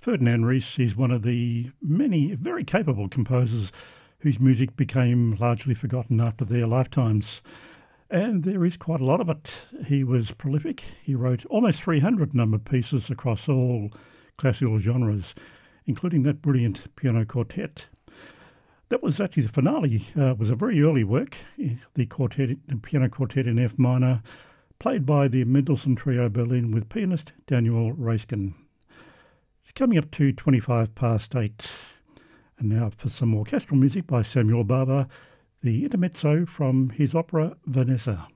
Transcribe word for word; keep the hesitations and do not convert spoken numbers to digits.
Ferdinand Ries is one of the many very capable composers whose music became largely forgotten after their lifetimes. And there is quite a lot of it. He was prolific. He wrote almost three hundred numbered pieces across all classical genres, including that brilliant piano quartet. That was actually the finale. Uh, it was a very early work, the quartet, the piano quartet in F minor, played by the Mendelssohn Trio Berlin with pianist Daniel Raiskin. It's coming up to twenty-five past eight. And now for some orchestral music by Samuel Barber, the intermezzo from his opera Vanessa.